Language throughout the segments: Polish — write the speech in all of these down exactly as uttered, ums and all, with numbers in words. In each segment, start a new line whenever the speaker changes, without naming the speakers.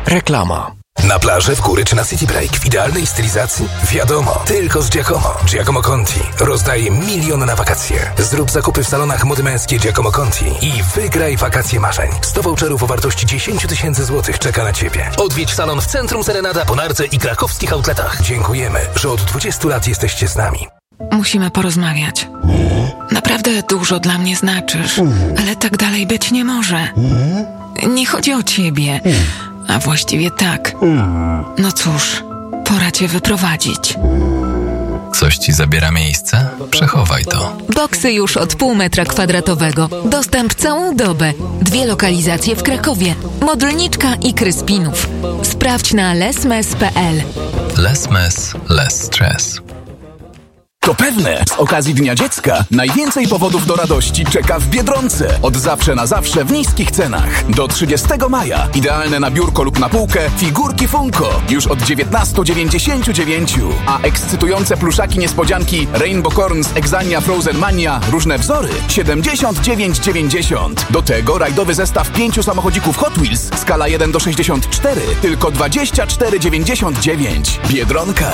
Reklama.
Na plaży, w góry czy na City Break w idealnej stylizacji? Wiadomo, tylko z Giacomo. Giacomo Conti rozdaje miliony na wakacje. Zrób zakupy w salonach mody męskiej Giacomo Conti i wygraj wakacje marzeń. sto voucherów o wartości dziesięć tysięcy złotych czeka na Ciebie. Odwiedź salon w centrum Serenada, Ponarce i krakowskich outletach. Dziękujemy, że od dwudziestu lat jesteście z nami.
Musimy porozmawiać. Naprawdę dużo dla mnie znaczysz, ale tak dalej być nie może. Nie chodzi o ciebie, a właściwie tak. No cóż, pora cię wyprowadzić.
Coś ci zabiera miejsce? Przechowaj to.
Boksy już od pół metra kwadratowego. Dostęp całą dobę. Dwie lokalizacje w Krakowie. Modlniczka i Kryspinów. Sprawdź na lesmes kropka pe el.
Lesmes, less stress.
To pewne, z okazji Dnia Dziecka najwięcej powodów do radości czeka w Biedronce. Od zawsze na zawsze w niskich cenach. Do trzydziestego maja. Idealne na biurko lub na półkę figurki Funko. Już od dziewiętnaście dziewięćdziesiąt dziewięć. A ekscytujące pluszaki niespodzianki Rainbow Corns, Exania, Frozen Mania, różne wzory siedemdziesiąt dziewięć dziewięćdziesiąt. Do tego rajdowy zestaw pięciu samochodzików Hot Wheels skala jeden do sześćdziesięciu czterech tylko dwadzieścia cztery dziewięćdziesiąt dziewięć. Biedronka.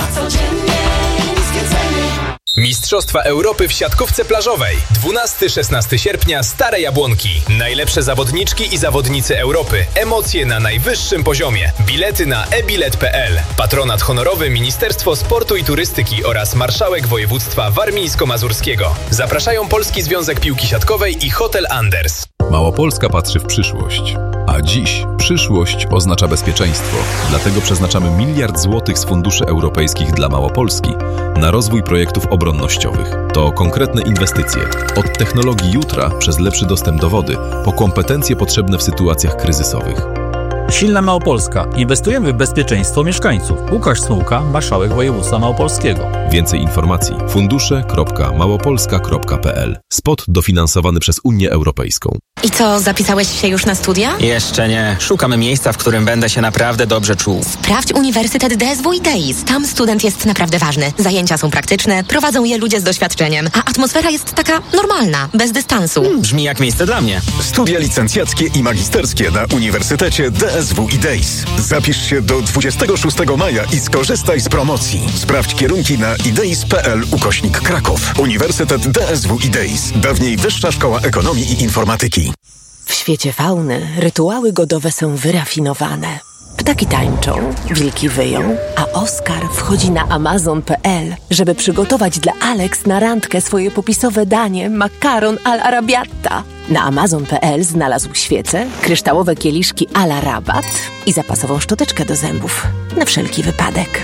Mistrzostwa Europy w siatkówce plażowej. dwunastego do szesnastego sierpnia Stare Jabłonki. Najlepsze zawodniczki i zawodnicy Europy. Emocje na najwyższym poziomie. Bilety na e bilet kropka pe el. Patronat honorowy Ministerstwo Sportu i Turystyki oraz Marszałek Województwa Warmińsko-Mazurskiego. Zapraszają Polski Związek Piłki Siatkowej i Hotel Anders.
Małopolska patrzy w przyszłość. A dziś przyszłość oznacza bezpieczeństwo. Dlatego przeznaczamy miliard złotych z funduszy europejskich dla Małopolski na rozwój projektów obronnościowych. To konkretne inwestycje. Od technologii jutra przez lepszy dostęp do wody, po kompetencje potrzebne w sytuacjach kryzysowych.
Silna Małopolska. Inwestujemy w bezpieczeństwo mieszkańców. Łukasz Smułka, Marszałek Województwa Małopolskiego.
Więcej informacji fundusze kropka małopolska kropka pe el. Spot dofinansowany przez Unię Europejską.
I co, zapisałeś się już na studia?
Jeszcze nie. Szukamy miejsca, w którym będę się naprawdę dobrze czuł.
Sprawdź Uniwersytet D S W i D I S. Tam student jest naprawdę ważny. Zajęcia są praktyczne, prowadzą je ludzie z doświadczeniem, a atmosfera jest taka normalna, bez dystansu.
Hmm, brzmi jak miejsce dla mnie.
Studia licencjackie i magisterskie na Uniwersytecie D S W i D I S. Zapisz się do dwudziestego szóstego maja i skorzystaj z promocji. Sprawdź kierunki na ideis kropka pe el ukośnik Kraków. Uniwersytet D S W i D I S. Dawniej Wyższa Szkoła Ekonomii i Informatyki.
W świecie fauny rytuały godowe są wyrafinowane. Ptaki tańczą, wilki wyją, a Oskar wchodzi na amazon kropka pe el, żeby przygotować dla Alex na randkę swoje popisowe danie makaron al arabiata. Na amazon kropka pe el znalazł świece, kryształowe kieliszki a la rabat i zapasową szczoteczkę do zębów. Na wszelki wypadek.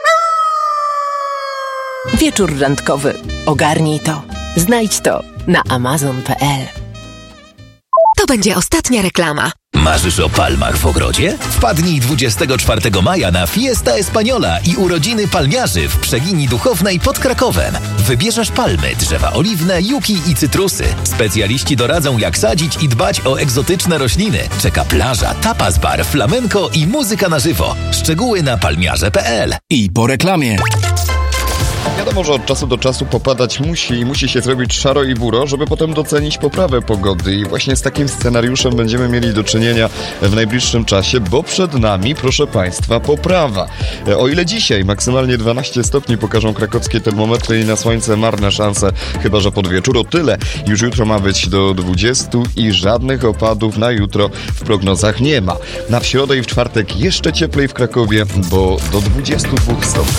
Wieczór randkowy. Ogarnij to. Znajdź to na amazon kropka pe el.
To będzie ostatnia reklama.
Marzysz o palmach w ogrodzie? Wpadnij dwudziestego czwartego maja na Fiesta Española i urodziny palmiarzy w Przeginii Duchownej pod Krakowem. Wybierzesz palmy, drzewa oliwne, juki i cytrusy. Specjaliści doradzą, jak sadzić i dbać o egzotyczne rośliny. Czeka plaża, tapas bar, flamenko i muzyka na żywo. Szczegóły na palmiarze kropka pe el.
I po reklamie.
Wiadomo, że od czasu do czasu popadać musi i musi się zrobić szaro i buro, żeby potem docenić poprawę pogody. I właśnie z takim scenariuszem będziemy mieli do czynienia w najbliższym czasie, bo przed nami, proszę Państwa, poprawa. O ile dzisiaj maksymalnie dwanaście stopni pokażą krakowskie termometry i na słońce marne szanse, chyba że pod wieczór, o tyle już jutro ma być do dwudziestu i żadnych opadów na jutro w prognozach nie ma. Na w środę i w czwartek jeszcze cieplej w Krakowie, bo do dwudziestu dwóch stopni.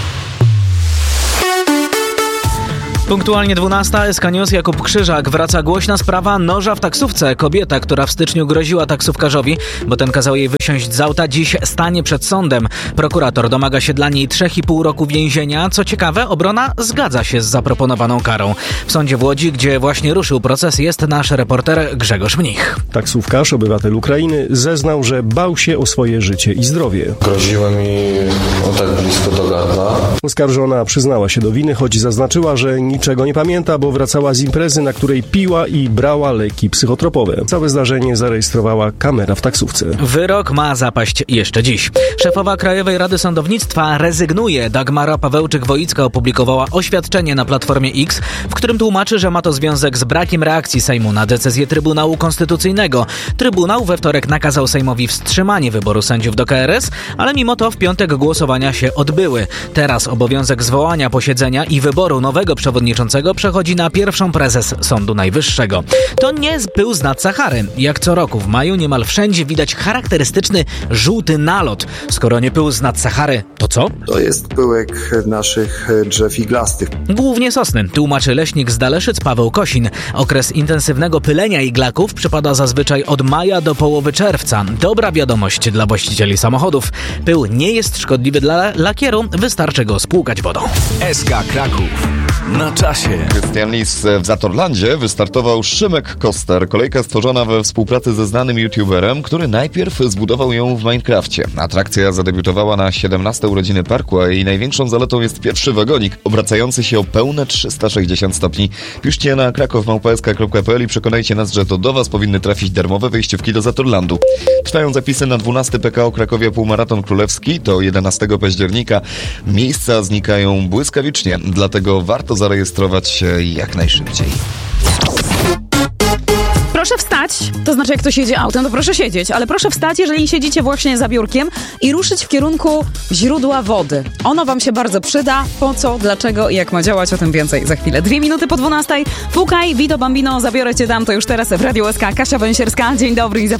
Punktualnie dwunasta, S K News, Jakub Krzyżak. Wraca głośna sprawa noża w taksówce. Kobieta, która w styczniu groziła taksówkarzowi, bo ten kazał jej wysiąść z auta, dziś stanie przed sądem. Prokurator domaga się dla niej trzech i pół roku więzienia. Co ciekawe, obrona zgadza się z zaproponowaną karą. W sądzie w Łodzi, gdzie właśnie ruszył proces, jest nasz reporter Grzegorz Mnich.
Taksówkarz, obywatel Ukrainy, zeznał, że bał się o swoje życie i zdrowie.
Groziły mi o tak blisko do gardła.
Oskarżona przyznała się do winy, choć zaznaczyła, że nic niczego nie pamięta, bo wracała z imprezy, na której piła i brała leki psychotropowe. Całe zdarzenie zarejestrowała kamera w taksówce.
Wyrok ma zapaść jeszcze dziś. Szefowa Krajowej Rady Sądownictwa rezygnuje. Dagmara Pawełczyk-Woicka opublikowała oświadczenie na Platformie X, w którym tłumaczy, że ma to związek z brakiem reakcji Sejmu na decyzję Trybunału Konstytucyjnego. Trybunał we wtorek nakazał Sejmowi wstrzymanie wyboru sędziów do K R S, ale mimo to w piątek głosowania się odbyły. Teraz obowiązek zwołania posiedzenia i wyboru nowego przewodniczącego przechodzi na pierwszą prezes Sądu Najwyższego. To nie pył z nad Sahary. Jak co roku w maju niemal wszędzie widać charakterystyczny żółty nalot. Skoro nie pył z nad Sahary, to co?
To jest pyłek naszych drzew iglastych.
Głównie sosny, tłumaczy leśnik z Daleszyc Paweł Kosin. Okres intensywnego pylenia iglaków przypada zazwyczaj od maja do połowy czerwca. Dobra wiadomość dla właścicieli samochodów. Pył nie jest szkodliwy dla lakieru, wystarczy go spłukać wodą.
S K Kraków. Na czasie.
Krystian Lis w Zatorlandzie wystartował Szymek Koster. Kolejka stworzona we współpracy ze znanym youtuberem, który najpierw zbudował ją w Minecrafcie. Atrakcja zadebiutowała na siedemnaste urodziny parku, a jej największą zaletą jest pierwszy wagonik, obracający się o pełne trzysta sześćdziesiąt stopni. Piszcie na kraków małpa s k kropka p l i przekonajcie nas, że to do Was powinny trafić darmowe wejściówki do Zatorlandu. Trwają zapisy na dwunasty P K O Krakowie Półmaraton Królewski, to jedenastego października. Miejsca znikają błyskawicznie, dlatego warto zarejestrować się jak najszybciej.
Proszę wstać, to znaczy jak ktoś jedzie autem, to proszę siedzieć, ale proszę wstać, jeżeli siedzicie właśnie za biurkiem i ruszyć w kierunku źródła wody. Ono wam się bardzo przyda. Po co, dlaczego i jak ma działać, o tym więcej za chwilę. Dwie minuty po dwunastej. Pukaj, Vito Bambino, zabiorę cię tam, to już teraz w Radiu S K. Kasia Węsierska, dzień dobry i zapraszam.